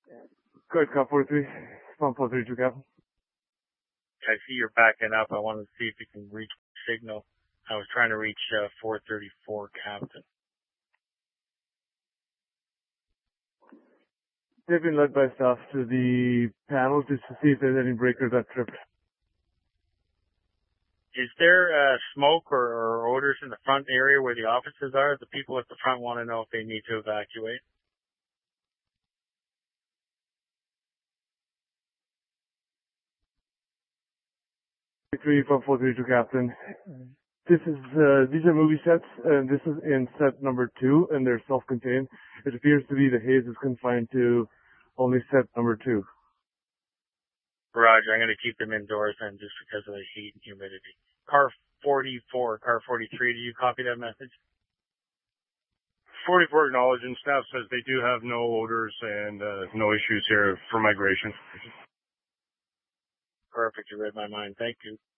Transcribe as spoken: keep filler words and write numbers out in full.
Good, Car forty-three. one four three two, Captain. I see you're backing up. I wanted to see if you can reach signal. I was trying to reach uh, four thirty-four, Captain. They've been led by staff to the panel just to see if there's any breakers that tripped. Is there uh, smoke or, or odors in the front area where the offices are? The people at the front want to know if they need to evacuate. three one four three two, Captain. This is, uh, these are movie sets, and this is in set number two, and they're self-contained. It appears to be the haze is confined to only set number two. Roger, I'm going to keep them indoors then just because of the heat and humidity. Car forty-four, car forty-three, do you copy that message? forty-four acknowledged, and staff says they do have no odors and uh, no issues here for migration. Perfect, you read my mind. Thank you.